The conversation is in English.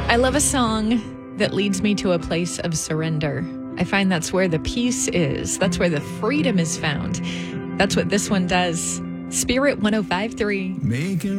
I love a song that leads me to a place of surrender. I find that's where the peace is. That's where the freedom is found. That's what this one does. Spirit 105.3.